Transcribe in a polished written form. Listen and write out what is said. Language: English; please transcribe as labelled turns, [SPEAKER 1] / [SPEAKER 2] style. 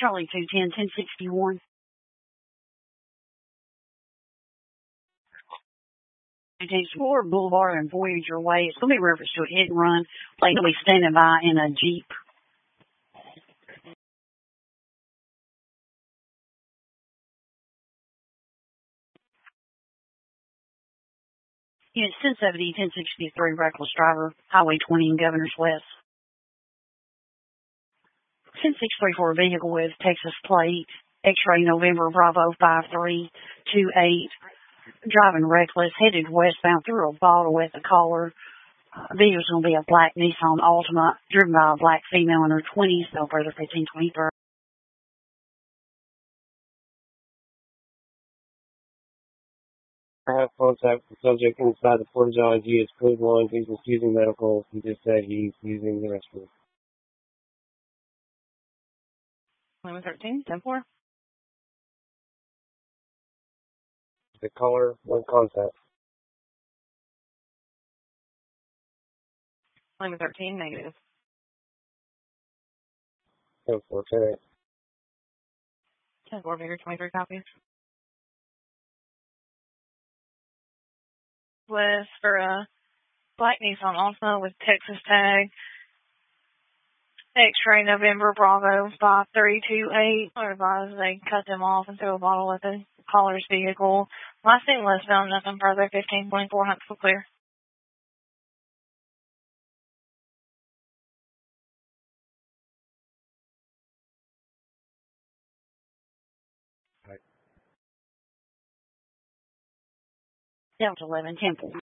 [SPEAKER 1] Charlie 210, 1061. Explorer Boulevard and Voyager Way. It's going to be referenced to a hit and run. Like he'll be standing by in a Jeep. Units 1070, 1063, reckless driver, Highway 20 in Governor's West. 10634 vehicle with Texas plate, X-ray November Bravo 5328, driving reckless, headed westbound through a bottle with a collar. Vehicle's going to be a black Nissan Altima, driven by a black female in her 20s, no further 1523.
[SPEAKER 2] I have contact with the subject inside the Portage He is code 1. He's refusing medical. He just said he's using the restroom.
[SPEAKER 3] 1113, 10-4.
[SPEAKER 2] The caller, one contact.
[SPEAKER 3] 1113, negative.
[SPEAKER 2] 10-4, 10-8.
[SPEAKER 3] 10-4, Victor, 23 copies. West for a black Nissan Altima with Texas tag. X-ray November Bravo 5328. I advise they cut them off and threw a bottle at the caller's vehicle. Last thing westbound, nothing further. 1524, Huntsville clear.
[SPEAKER 1] Delta 11, 10-4.